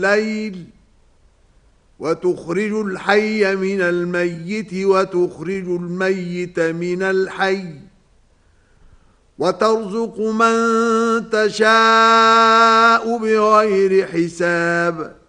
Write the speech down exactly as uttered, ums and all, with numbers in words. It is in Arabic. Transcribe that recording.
الليل وتخرج الحي من الميت وتخرج الميت من الحي وترزق من تشاء بغير حساب